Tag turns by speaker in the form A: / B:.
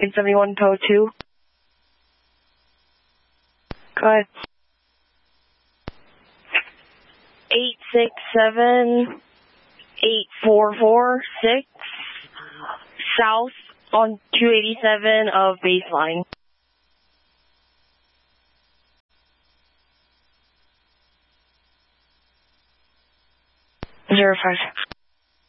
A: 871 Tow 2. Go ahead. 867-8446 south on 287 of Baseline. 05.